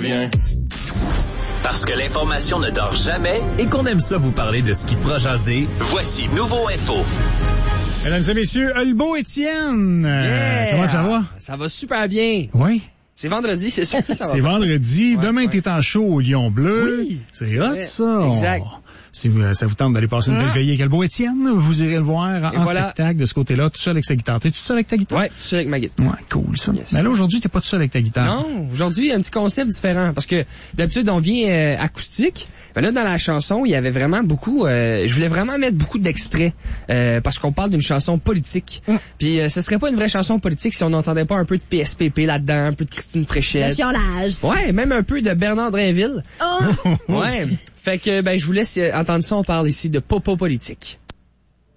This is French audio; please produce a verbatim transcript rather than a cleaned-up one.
bien. Parce que l'information ne dort jamais et qu'on aime ça vous parler de ce qui fera jaser, voici Nouveau Info. Mesdames et messieurs, Hulbo Étienne, Yeah. euh, comment ça va? Ça va super bien. Oui. C'est vendredi, c'est sûr que ça va. C'est vendredi. Ouais, Demain, ouais. t'es en show au Lion Bleu. Oui, C'est c'est hot, vrai. ça. Exact. Si vous, ça vous tente d'aller passer une belle Hein? veillée avec Hulbo Étienne, vous irez le voir en, Et en voilà. spectacle de ce côté-là, tout seul avec sa guitare. T'es tout seul avec ta guitare? Ouais, je suis avec ma guitare. Ouais, cool, ça. Yes. Mais là, aujourd'hui, t'es pas tout seul avec ta guitare. Non, aujourd'hui, il y a un petit concept différent. Parce que d'habitude, on vient euh, acoustique. Mais là, dans la chanson, il y avait vraiment beaucoup... Euh, je voulais vraiment mettre beaucoup d'extraits. Euh, parce qu'on parle d'une chanson politique. Mm. Puis euh, ce serait pas une vraie chanson politique si on n'entendait pas un peu de P S P P là-dedans, un peu de Christine Fréchette. Chiolage. Ouais, même un peu de Bernard Drinville. Oh! Ouais. Fait que, ben, je vous laisse euh, entendre ça. On parle ici de popo politique.